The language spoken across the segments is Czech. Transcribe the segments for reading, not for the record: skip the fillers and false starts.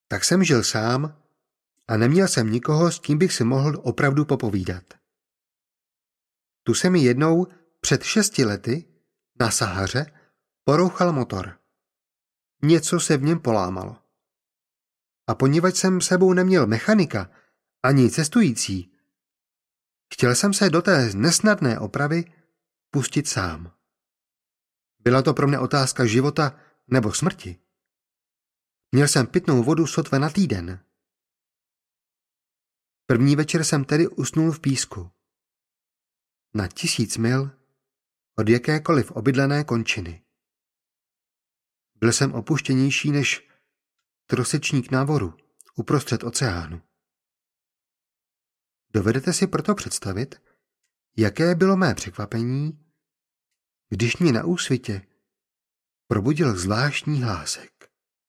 Tak jsem žil sám a neměl jsem nikoho, s kým bych si mohl opravdu popovídat. Tu se mi jednou před 6 lety na Sahaře porouchal motor. Něco se v něm polámalo. A poněvadž jsem sebou neměl mechanika ani cestující, chtěl jsem se do té nesnadné opravy pustit sám. Byla to pro mě otázka života nebo smrti. Měl jsem pitnou vodu sotva na týden. První večer jsem tedy usnul v písku. Na 1000 mil od jakékoliv obydlené končiny. Byl jsem opuštěnější než trosečník návoru uprostřed oceánu. Dovedete si proto představit, jaké bylo mé překvapení, když mě na úsvitě probudil zvláštní hlásek.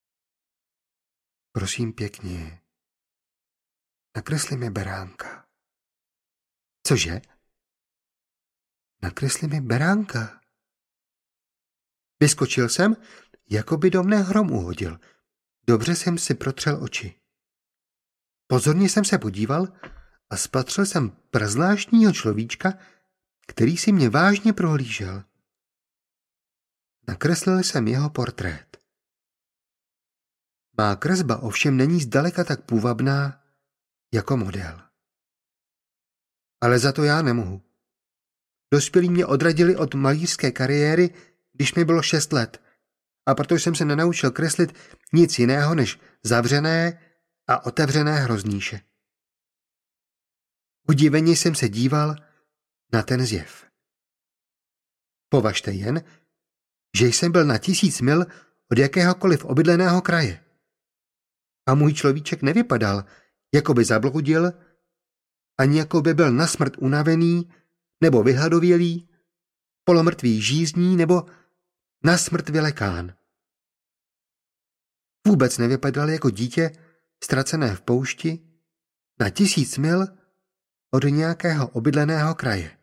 Prosím pěkně, nakresli mi beránka. Cože? Nakresli mi beránka. Vyskočil jsem, jako by do mne hrom uhodil. Dobře jsem si protřel oči. Pozorně jsem se podíval a spatřil jsem prazvláštního človíčka, který si mě vážně prohlížel. Nakreslil jsem jeho portrét. Má kresba ovšem není zdaleka tak půvabná jako model. Ale za to já nemohu. Dospělí mě odradili od malířské kariéry, když mi bylo 6 let, a protože jsem se nenaučil kreslit nic jiného než zavřené a otevřené hrozníše. Udiveně jsem se díval na ten zjev. Považte jen, že jsem byl na 1000 mil od jakéhokoliv obydleného kraje. A můj človíček nevypadal, jako by zabloudil, ani jako by byl na smrt unavený, nebo vyhladovělý, polomrtvý žízní, nebo na smrt vylekán. Vůbec nevypadal jako dítě ztracené v poušti na 1000 mil od nějakého obydleného kraje.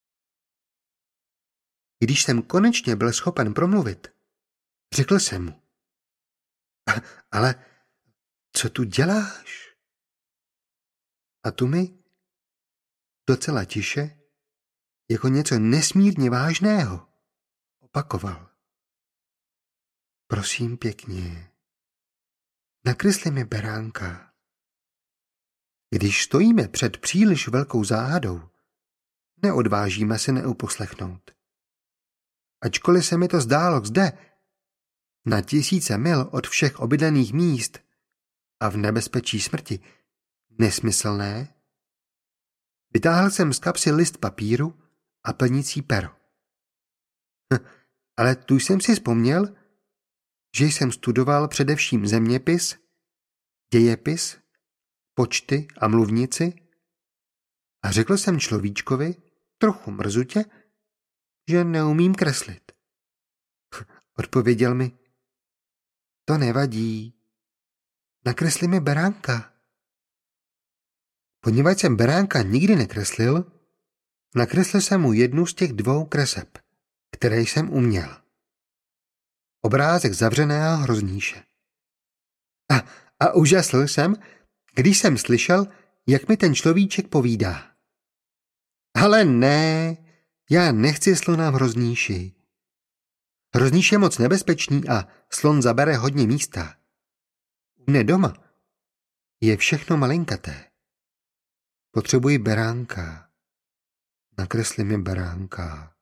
Když jsem konečně byl schopen promluvit, řekl jsem mu: Ale co tu děláš? A tu mi docela tiše, jako něco nesmírně vážného, opakoval: Prosím pěkně, nakresli mi beránka. Když stojíme před příliš velkou záhadou, neodvážíme se neuposlechnout. Ačkoliv se mi to zdálo zde, na 1000 mil od všech obydlených míst a v nebezpečí smrti, nesmyslné, vytáhl jsem z kapsy list papíru a plnicí pero. Ale tu jsem si vzpomněl, že jsem studoval především zeměpis, dějepis, počty a mluvnici a řekl jsem človíčkovi, trochu mrzutě, že neumím kreslit. Odpověděl mi: To nevadí, nakresli mi beránka. Poněvadž jsem beránka nikdy nekreslil, nakreslil jsem mu jednu z těch 2 kreseb, které jsem uměl. Obrázek zavřeného hrozníše. A úžasl jsem, když jsem slyšel, jak mi ten človíček povídá: Ale ne, já nechci slona v hrozníši. Hrozníš je moc nebezpečný a slon zabere hodně místa. U mne doma je všechno malinkaté. Potřebuji beránka. Nakresli mi beránka.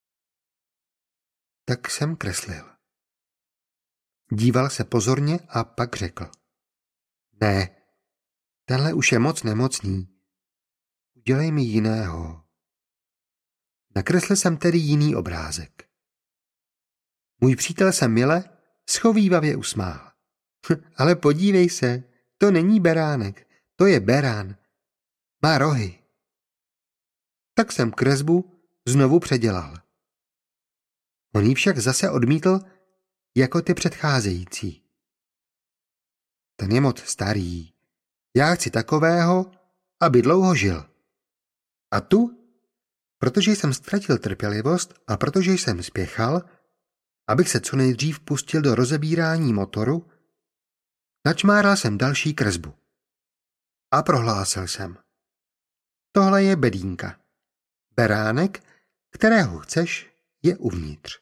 Tak jsem kreslil. Díval se pozorně a pak řekl: Ne, tenhle už je moc nemocný. Udělej mi jiného. Nakreslil jsem tedy jiný obrázek. Můj přítel se mile schovívavě usmál. Ale podívej se, to není beránek, to je berán. Má rohy. Tak jsem kresbu znovu předělal. On ji však zase odmítl jako ty předcházející. Ten je moc starý. Já chci takového, aby dlouho žil. A tu, protože jsem ztratil trpělivost a protože jsem spěchal, abych se co nejdřív pustil do rozebírání motoru, Načmáral jsem další kresbu. A prohlásil jsem. Tohle je bedínka. Beránek, kterého chceš, je uvnitř.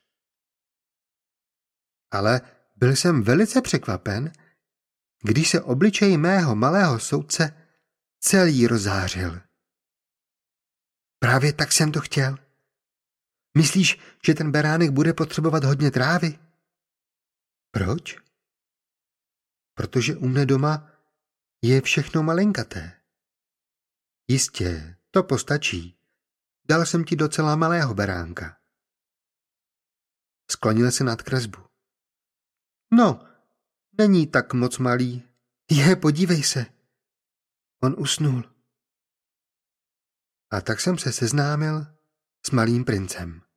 Ale byl jsem velice překvapen, když se obličej mého malého soudce celý rozářil. Právě tak jsem to chtěl. Myslíš, že ten beránek bude potřebovat hodně trávy? Proč? Protože u mne doma je všechno malinkaté. Jistě, to postačí. Dal jsem ti docela malého beránka. Sklonil se nad kresbu. No, není tak moc malý. Podívej se. On usnul. A tak jsem se seznámil s malým princem.